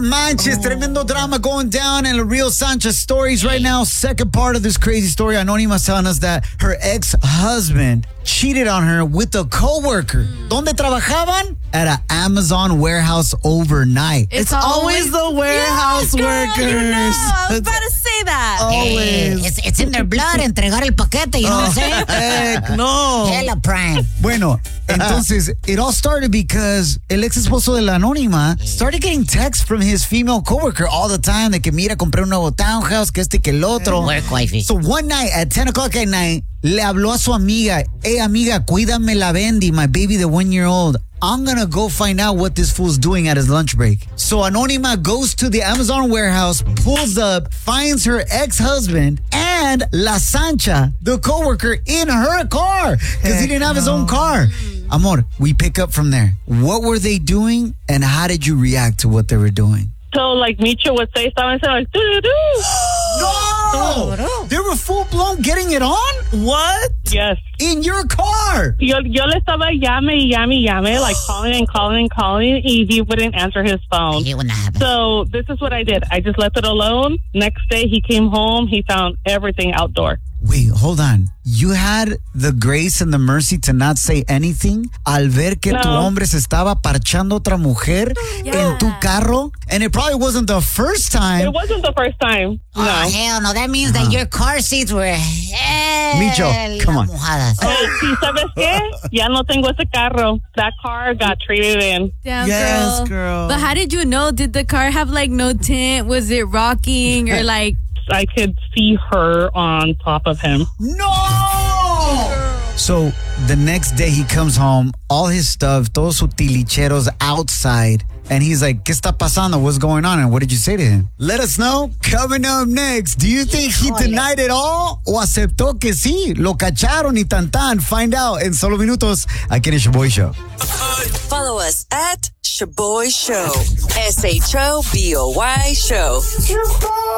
manches, tremendo drama going down in the Real Sanchez stories right now. Second part of this crazy story, Anónima's telling us that her ex-husband cheated on her with a coworker. ¿Dónde trabajaban? At an Amazon warehouse overnight. It's always the warehouse workers. I was about to say that. Always. It's in their blood, entregar el paquete, you know what I'm saying? Heck no. Hella prime. Bueno, entonces, it all started because el ex esposo de la Anónima started getting texts from his female coworker all the time de que mira, compré un nuevo townhouse, que este, que el otro. Work wifey. So one night at 10 o'clock at night, le habló a su amiga, hey amiga, cuídame la Bendy, my baby, the 1-year-old. I'm gonna go find out what this fool's doing at his lunch break. So Anónima goes to the Amazon warehouse, pulls up, finds her ex-husband and La Sancha, the coworker, in her car because he didn't have his own car. Amor, we pick up from there. What were they doing and how did you react to what they were doing? So, like Micho would say, estaban like, doo-doo-doo. No! They were full-blown getting it on? What? Yes. In your car? Yo le estaba llame, like calling, and he wouldn't answer his phone. It wouldn't happen. So this is what I did. I just left it alone. Next day, he came home. He found everything outdoor. Wait, hold on. You had the grace and the mercy to not say anything al ver que tu hombre se estaba parchando otra mujer en tu carro? And it probably wasn't the first time. It wasn't the first time. Oh, hell no. That means that your car seats were Micho, come on. mojadas. ¿Y sabes qué? Ya no tengo ese carro. That car got traded in. Damn, Yes, girl. But how did you know? Did the car have like no tint? Was it rocking or like? I could see her on top of him. No! So the next day he comes home, all his stuff, todos sus tilicheros outside, and he's like, ¿Qué está pasando? What's going on? And what did you say to him? Let us know. Coming up next, do you think he denied it all o aceptó que sí? Lo cacharon y tan tan. Find out en solo minutos aquí en el Shaboy Show. Follow us at Shaboy Show. SHOBOY Show.